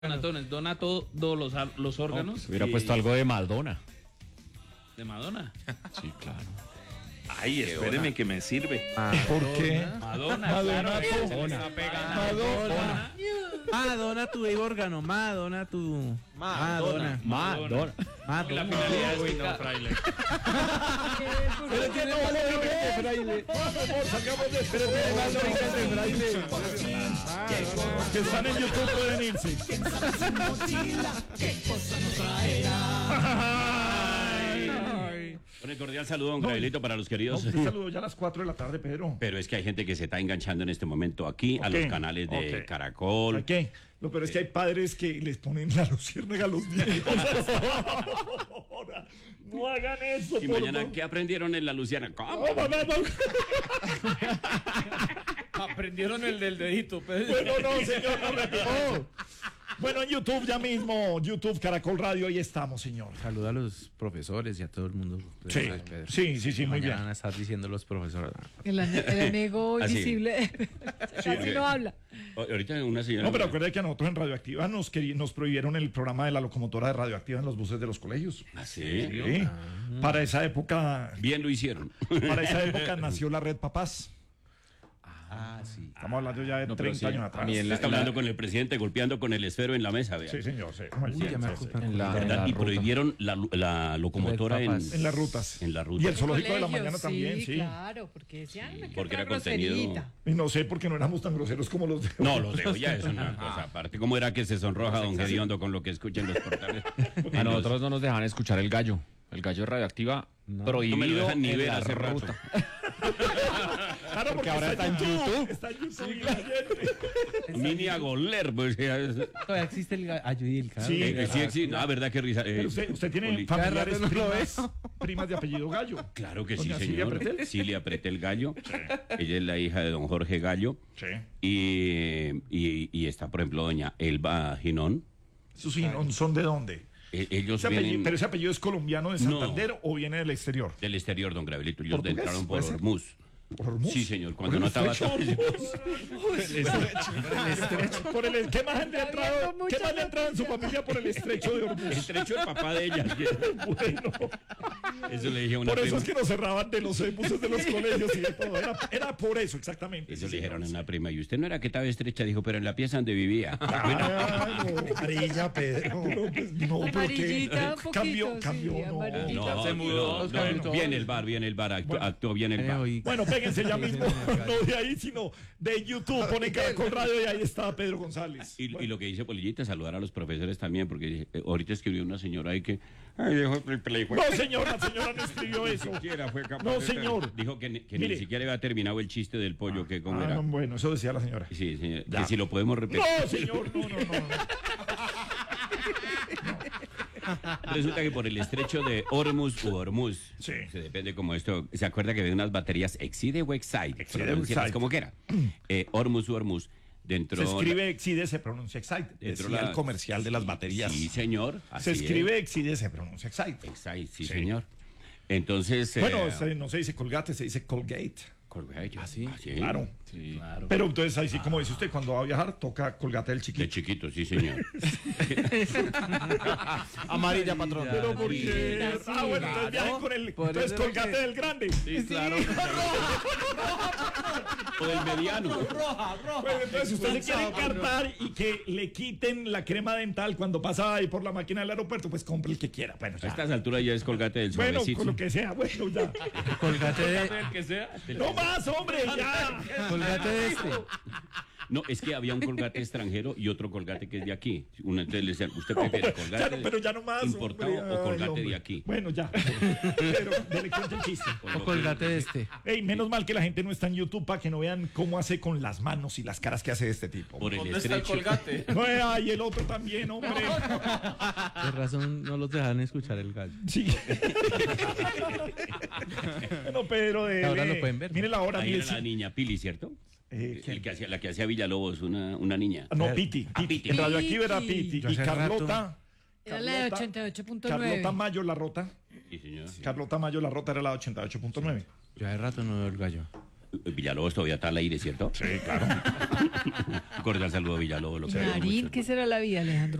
Donatones, dona todos los órganos. Hubiera puesto algo de Madonna. ¿De Madonna? Sí, claro. Ay, espéreme que me sirve. ¿Por qué? Madonna, Madonna, claro. Madonna. Madonna. Madonna tu órgano, Madonna tu. Madonna. Madonna. La finalidad es que Pero tiene más lógica que fraile. Sacamos de tiene más lógica que fraile. Que están en YouTube pueden irse. Un cordial saludo, don Gabrielito, para los queridos. Un saludo ya a las 4 de la tarde, Pedro. Pero es que hay gente que se está enganchando en este momento aquí a los canales de Caracol. ¿Por qué? Lo peor es que hay padres que les ponen la luciérnaga a los niños. No hagan eso. Y mañana, ¿qué aprendieron en la Luciana? ¿Cómo? aprendieron el del dedito. Bueno, no, señor, no repito. Bueno, en YouTube ya mismo, YouTube Caracol Radio, ahí estamos, señor. Saluda a los profesores y a todo el mundo. Sí, sí, muy bien. Van a estar diciendo los profesores. El enemigo invisible. Así no habla. Ahorita una señora. No, pero acuérdate que a nosotros en Radioactiva nos prohibieron el programa de la locomotora de Radioactiva en los buses de los colegios. ¿Ah, sí? Sí. Para esa época. Bien lo hicieron. Para esa época nació la Red Papás. Ah, sí. Estamos hablando ya de 30 años atrás. Está hablando con el presidente, golpeando con el esfero en la mesa, vea. Sí, señor. Sí. Ya me acuerdo. ¿Verdad? Y prohibieron la locomotora en las rutas. En la ruta. Y el zoológico de la mañana también, sí. Claro, porque decían porque era contenido. Y no sé por qué no éramos tan groseros como los de hoy. No, los de hoy ya es una cosa aparte. ¿Cómo era que se sonroja don Gediondo con lo que escuchen los portales? A nosotros no nos dejan escuchar el gallo. El gallo Radioactiva prohibido no me lo dejan ni en ver la hace rato. ruta. Claro, porque ahora está en YouTube. Está en YouTube. Mini a goler, pues. Todavía existe el gallo y el carro. Sí, Sí existe. Ah, ¿verdad que risa? Pero usted tiene familiares primas de apellido Gallo. Claro que sí, Doña señor. Cilia Pretel Gallo. Ella es la hija de don Jorge Gallo. Sí. Y está, por ejemplo, doña Elba Ginón. ¿Sus Ginón son de dónde? Ellos vienen ¿Pero ese apellido es colombiano de Santander o viene del exterior? del exterior, don Gabrielito. Ellos ¿Portugués? entraron por ¿Puede ser? Hormuz. ¿Por Hormuz? Sí, señor. Cuando no estaba... Por el ¿Qué más le ha entrado en su familia por el estrecho de El Hormuz? estrecho del papá de ella. Bueno, Eso le dije a una por eso prima. es que nos cerraban de los buses de los colegios y de todo. Era por eso, exactamente. Eso Sí, le dijeron a señor. una prima. Y usted no era que estaba estrecha, dijo, pero en la pieza donde vivía. Amarilla, Pedro. No, pero Amarillita, que un cambió, poquito, sí, no. amarillita. No, Se mudó, Viene el bar, actuó bien el bar. Bueno, péguense ya mismo, no de ahí, sino de YouTube, pone Caracol Radio y ahí está Pedro González. Y lo que dice Polillita, saludar a los profesores también, porque ahorita escribió una señora ahí que... Ay, dejó el play. No, señora, la señora no escribió eso. No, señor. Dijo que ni Mire. siquiera había terminado el chiste del pollo, que cómo era. No, bueno, eso decía la señora. Sí, señor, Ya. que si lo podemos repetir. No, señor, no. Resulta que por el estrecho de Hormuz u Hormuz, Sí. se depende como esto, se acuerda que había unas baterías Exide o Excite, Exide o Excite. como que era, Hormuz u Hormuz, dentro... Se escribe Exide, se pronuncia Excite. Dentro Decía el comercial de las baterías. Sí, señor. Se así escribe Exide, se pronuncia Excite. Excite, sí, Sí. señor. Entonces... Bueno, no se dice Colgate, se dice Colgate. Colgate. ¿Ah, sí? Claro. Sí, claro. Pero entonces ahí sí, como dice usted, cuando va a viajar, toca Colgate del De chiquito. chiquito, sí, señor. Amarilla, patrón. Pero ¿por qué? Sí, Bueno, entonces claro. viajen con el... Por Entonces eso Colgate que- del grande. Sí, claro. O del mediano. Pues entonces, si usted se quiere encartar y que le quiten la crema dental cuando pasa ahí por la máquina del aeropuerto, pues compre el que quiera. Bueno, A ya. estas alturas ya es Colgate del Bueno, suavecito. con lo que sea, bueno, ya. Colgate de, El que sea. No más, hombre, ya. colgate de este. No, es que había un Colgate extranjero y otro Colgate que es de aquí. Entonces le decían, ¿usted prefiere Ya Colgate no, pero ya no más. importado hombre. o Ay, Colgate hombre. de aquí? Bueno, ya. Pero dele cuenta el chiste. O colgate de este. Ey, menos mal que la gente no está en YouTube para que no vean cómo hace con las manos y las caras que hace este tipo. Por el ¿Dónde está el estrecho. colgate? No, ay, el otro también, hombre. De razón no los dejan escuchar el gallo. Sí. Bueno, Pedro, Ahora lo pueden ver, ¿no? Mire la hora, Ahí mire. era la niña Pili, ¿cierto? La que hacía Villalobos, una niña. No, Piti. Piti. En Radioactiva era Piti. Yo Y hace Carlota. Era la de Carlota 88.9. Mayo La Rota. Sí, señor. Carlota Mayo La Rota era la de 88.9. Yo hace rato no veo el gallo. Villalobos todavía está al aire, ¿cierto? Sí, claro. Cordial saludo a Villalobos. Lo queremos Marín, mucho. ¿qué será la vida, Alejandro?